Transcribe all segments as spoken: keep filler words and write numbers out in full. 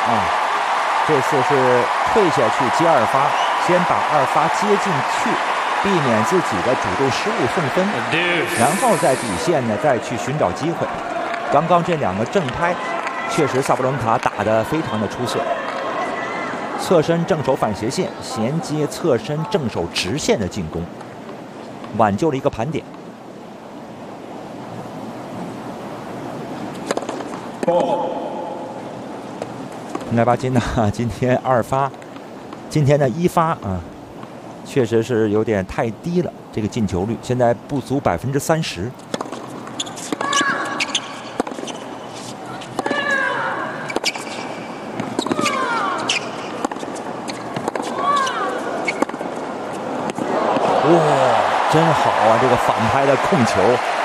啊，这次是退下去接二发，先把二发接进去，避免自己的主动失误送分，然后在底线呢再去寻找机会。刚刚这两个正拍，确实萨布伦卡打得非常的出色。侧身正手反斜线衔接侧身正手直线的进攻，挽救了一个盘点。莱巴金娜今天二发，今天的一发啊，确实是有点太低了，这个进球率现在不足百分之三十。哇，真好啊！这个反拍的控球，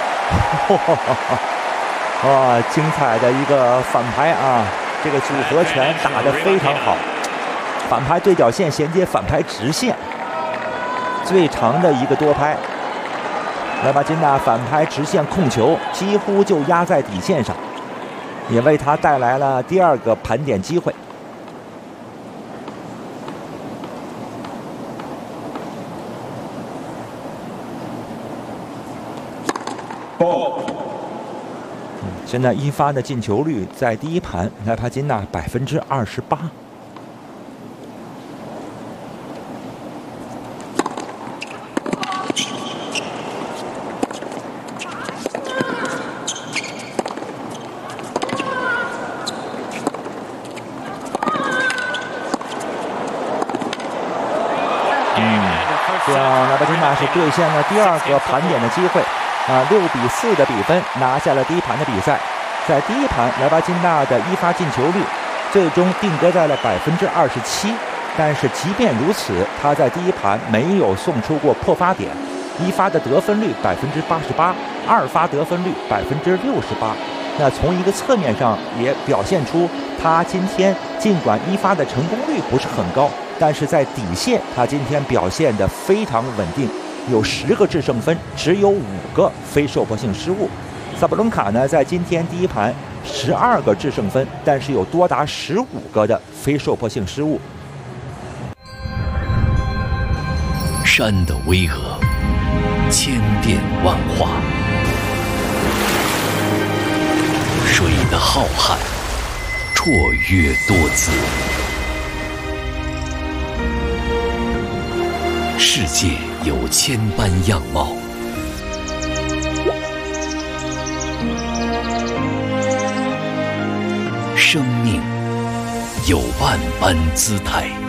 哇，精彩的一个反拍啊！这个组合拳打得非常好，反拍对角线衔接反拍直线，最长的一个多拍。莱巴金娜反拍直线控球，几乎就压在底线上，也为他带来了第二个盘点机会。现在一发的进球率在第一盘莱巴金娜百分之二十八。嗯，这样莱巴金娜是兑现了第二个盘点的机会。啊，六比四的比分拿下了第一盘的比赛。在第一盘，莱巴金娜的一发进球率最终定格在了百分之二十七。但是即便如此，她在第一盘没有送出过破发点，一发的得分率百分之八十八，二发得分率百分之六十八。那从一个侧面上也表现出她今天尽管一发的成功率不是很高，但是在底线她今天表现得非常稳定。有十个制胜分，只有五个非受迫性失误。萨布伦卡呢，在今天第一盘十二个制胜分，但是有多达十五个的非受迫性失误。 山的巍峨，千变万化；水的浩瀚，绰约多姿。世界有千般样貌，生命有万般姿态。